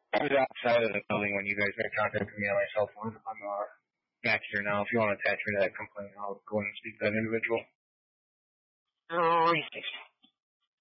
I was outside of the building when you guys had contacted me on my cell phone. I'm back here now. If you want to attach me to that complaint, I'll go and speak to that individual.